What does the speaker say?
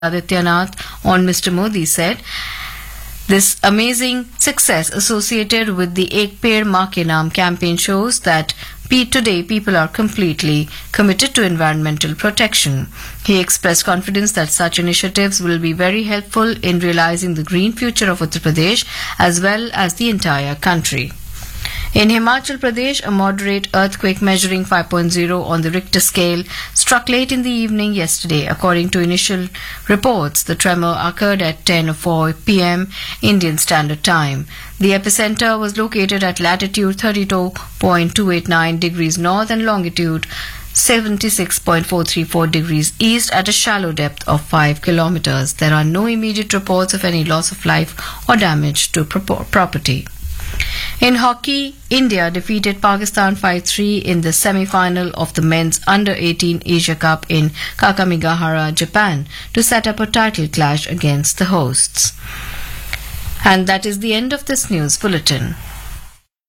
Adityanath on Mr. Modi said, this amazing success associated with the Ek Ped Maa Ke Naam campaign shows that today people are completely committed to environmental protection. He expressed confidence that such initiatives will be very helpful in realizing the green future of Uttar Pradesh as well as the entire country. In Himachal Pradesh, a moderate earthquake measuring 5.0 on the Richter scale struck late in the evening yesterday. According to initial reports, the tremor occurred at 10:04 p.m. Indian Standard Time. The epicenter was located at latitude 32.289 degrees north and longitude 76.434 degrees east at a shallow depth of 5 kilometers. There are no immediate reports of any loss of life or damage to property. In hockey, India defeated Pakistan 5-3 in the semi-final of the men's Under-18 Asia Cup in Kakamegahara, Japan, to set up a title clash against the hosts. And that is the end of this news bulletin.